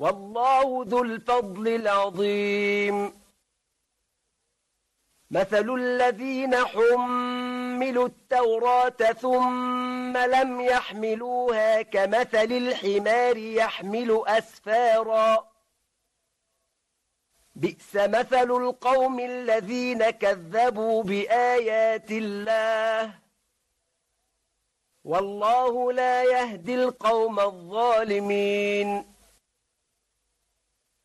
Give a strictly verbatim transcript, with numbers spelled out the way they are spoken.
والله ذو الفضل العظيم. مثل الذين حملوا التوراة ثم لم يحملوها كمثل الحمار يحمل أسفارا بئس مثل القوم الذين كذبوا بآيات الله والله لا يهدي القوم الظالمين.